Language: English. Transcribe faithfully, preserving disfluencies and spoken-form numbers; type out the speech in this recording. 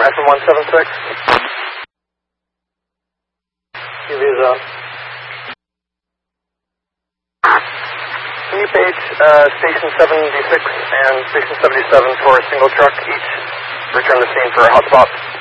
Action one seven six. U V is on. Can you page uh, Station seventy-six and Station seventy-seven for a single truck each? Return the scene for a hotspot.